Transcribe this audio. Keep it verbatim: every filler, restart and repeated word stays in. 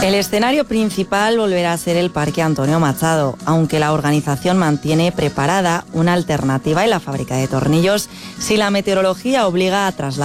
El escenario principal volverá a ser el Parque Antonio Machado, aunque la organización mantiene preparada una alternativa en la fábrica de tornillos si la meteorología obliga a trasladar